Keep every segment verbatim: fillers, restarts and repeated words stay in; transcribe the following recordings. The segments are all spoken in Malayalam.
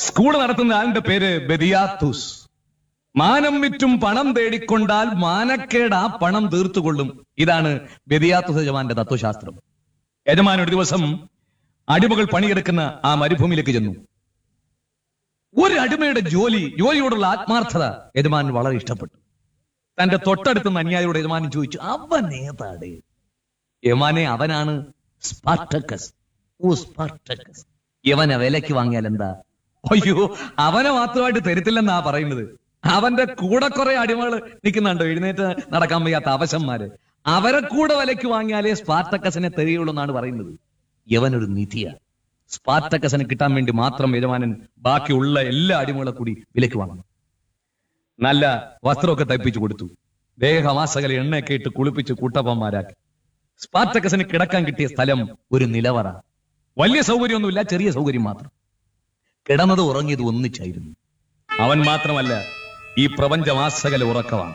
സ്കൂൾ നടത്തുന്ന ആളിന്റെ പേര് ബെദിയാത്തൂസ്. മാനം വിറ്റും പണം തേടിക്കൊണ്ടാൽ മാനക്കേട് ആ പണം തീർത്തുകൊള്ളും. ഇതാണ് ബെദിയാത്തൂസ് യജമാന്റെ തത്വശാസ്ത്രം. യജമാൻ ഒരു ദിവസം അടിമകൾ പണിയെടുക്കുന്ന ആ മരുഭൂമിയിലേക്ക് ചെന്നു. ഒരു അടിമയുടെ ജോലി ജോലിയോടുള്ള ആത്മാർത്ഥത യജമാൻ വളരെ ഇഷ്ടപ്പെട്ടു. തന്റെ തൊട്ടടുത്തുന്ന അനുയായിയോട് യജമാനൻ ചോദിച്ചു, അവൻ ഏതാണ്? യജമാനെ, അവനാണ് സ്പാർട്ടക്കസ്. ഓ സ്പാർട്ടക്കസ്, യവനെ വിലക്ക് വാങ്ങിയാൽ എന്താ? അയ്യോ, അവനെ മാത്രമായിട്ട് തരത്തില്ലെന്നാ പറയുന്നത്. അവന്റെ കൂടെ കുറെ അടിമകൾ നിൽക്കുന്നുണ്ടോ, എഴുന്നേറ്റ് നടക്കാൻ വയ്യാത്ത അവശന്മാര്. അവരെ കൂടെ വിലക്ക് വാങ്ങിയാലേ സ്പാർട്ടക്കസിനെ തരികയുള്ളൂ എന്നാണ് പറയുന്നത്. യവനൊരു നിധിയ. സ്പാർട്ടക്കസിന് കിട്ടാൻ വേണ്ടി മാത്രം യജമാനൻ ബാക്കിയുള്ള എല്ലാ അടിമകളെ കൂടി വിലക്ക് വാങ്ങണം. നല്ല വസ്ത്രമൊക്കെ തയ്പ്പിച്ചു കൊടുത്തു. ദേഹമാസകല എണ്ണയൊക്കെ ഇട്ട് കുളിപ്പിച്ച് കൂട്ടപ്പന്മാരാക്കി. സ്പാർട്ടക്കസിന് കിടക്കാൻ കിട്ടിയ സ്ഥലം ഒരു നിലവറ. വലിയ സൗകര്യമൊന്നുമില്ല, ചെറിയ സൗകര്യം മാത്രം. കിടന്നത് ഉറങ്ങിയത് ഒന്നിച്ചായിരുന്നു. അവൻ മാത്രമല്ല, ഈ പ്രപഞ്ചമാസകല ഉറക്കമാണ്.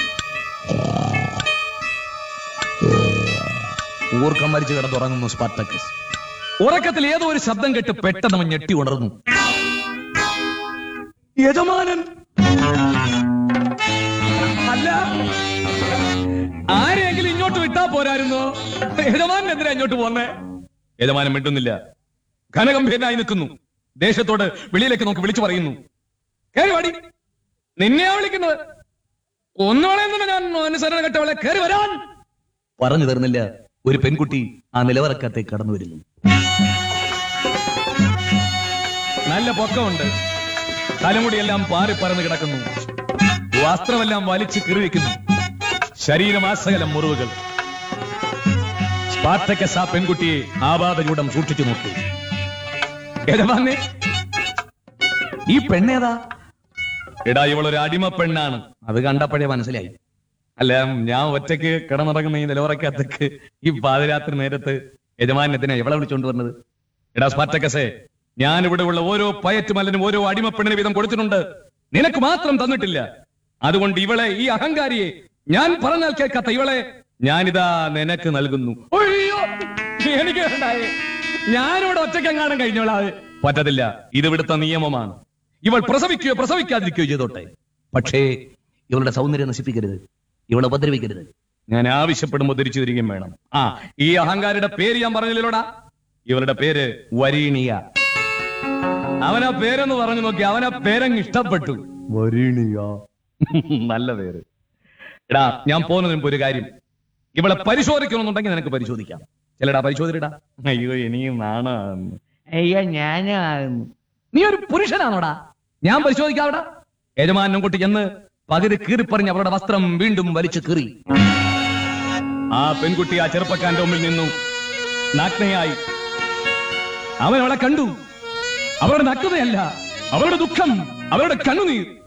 ഊർക്കം മരിച്ചു കിടന്നുറങ്ങുന്നു സ്പാർട്ടക്കസ്. ഉറക്കത്തിൽ ഏതോ ഒരു ശബ്ദം കേട്ട് പെട്ടെന്ന് അവൻ ഞെട്ടി ഉണർന്നു. യജമാനൻ! അല്ല, ആരെങ്കിലും ഇങ്ങോട്ട് വിട്ടാ പോരായിരുന്നോ? യജമാനൻ എന്തിനാ ഇങ്ങോട്ട് പോന്നേ? യജമാനൻ മിണ്ടുന്നില്ല. ഘനഗംഭീരനായി നിൽക്കുന്നു. ദേശത്തോട് വെളിയിലേക്ക് നോക്കി വിളിച്ചു പറയുന്നു, കേറി വാടി. നിന്നെയാ വിളിക്കുന്നത്. ഒന്നോളെ ഞാൻ അനുസരണ കെട്ടവളെ കേറി വരാൻ. പറഞ്ഞു തരുന്നില്ല. ഒരു പെൺകുട്ടി ആ നിലവറക്കത്തേക്ക് കടന്നു വരുന്നു. നല്ല പൊക്കമുണ്ട്. തലമുടിയെല്ലാം പാറിപ്പറന്ന് കിടക്കുന്നു. വസ്ത്രമെല്ലാം വലിച്ചു കീറിവെക്കുന്നു. ശരീരമാസകലം മുറിവുകൾ. സ്പാർട്ടക്കസ് ആ പെൺകുട്ടിയെ ആപാദചൂടം സൂക്ഷിച്ചു നോക്കി. യജമാനെ, ഈ പെണ്ണേതാ? എടാ, ഇവളൊരു അടിമ പെണ്ണാണ്. അത് കണ്ടപ്പോഴേ മനസ്സിലായി. അല്ല, ഞാൻ ഒറ്റയ്ക്ക് കിടന്നുറങ്ങുന്ന ഈ നിലവറക്കകത്തേക്ക് ഈ പാതിരാത്രി നേരത്ത് യജമാനത്തിനെ എവളെ വിളിച്ചോണ്ട് വന്നത്? എടാ സ്പാർട്ടക്കസേ, ഞാൻ ഇവിടെ ഉള്ള ഓരോ പയറ്റുമല്ലനും ഓരോ അടിമ പെണ്ണിന് വീതം കൊടുത്തിട്ടുണ്ട്. നിനക്ക് മാത്രം തന്നിട്ടില്ല. അതുകൊണ്ട് ഇവളെ, ഈ അഹങ്കാരിയെ, ഞാൻ പറഞ്ഞാൽ കേൾക്കാത്ത ഇവളെ ഞാനിതാ നിനക്ക് നൽകുന്നു. അയ്യോ, എനിക്ക് ഉണ്ടായേ. ഞാനിവിടെ ഒറ്റക്കെങ്ങാനും കഴിഞ്ഞോളാം. പറ്റത്തില്ല, ഇത് ഇവിടുത്തെ നിയമമാണ്. ഇവൾ പ്രസവിക്കുകയോ പ്രസവിക്കാതിരിക്കുകയോ ചെയ്തോട്ടെ, പക്ഷേ ഇവളുടെ സൗന്ദര്യം നശിപ്പിക്കരുത്, ഇവളെ ഉപദ്രവിക്കരുത്. ഞാൻ ആവശ്യപ്പെടുമ്പോൾ തിരിച്ചു തരികയും വേണം. ആ, ഈ അഹങ്കാരിയുടെ പേര് ഞാൻ പറഞ്ഞില്ലോടാ. ഇവളുടെ പേര് വരീണിയ. അവനാ പേരെന്ന് പറഞ്ഞു നോക്കി. അവനാ പേരങ്ങ് ഇഷ്ടപ്പെട്ടു. വരീണിയ, നല്ല പേര്. എടാ, ഞാൻ പോകുന്നതിന് മുമ്പ് ഒരു കാര്യം, ഇവളെ പരിശോധിക്കണമെന്നുണ്ടെങ്കിൽ നിനക്ക് പരിശോധിക്കാം. ചിലടാ പരിശോധിക്കടാ. അയ്യോ, എനിക്ക് നാണാണ്. അയ്യോ, ഞാനാകുന്നു. നീ ഒരു പുരുഷനാണോടാ? ഞാൻ പരിശോധിക്കാവടാ. യജമാനും കുട്ടി ചെന്ന് പകുതി കീറിപ്പറിഞ്ഞ് അവളുടെ വസ്ത്രം വീണ്ടും വലിച്ചു കീറി. ആ പെൺകുട്ടി ആ ചെറുപ്പക്കാരന്റെ മുമ്പിൽ നിന്നു നഗ്നയായി. അവൻ അവളെ കണ്ടു. അവളുടെ നഗ്നതയല്ല, അവളുടെ ദുഃഖം, അവളുടെ കണ്ണുനീർ.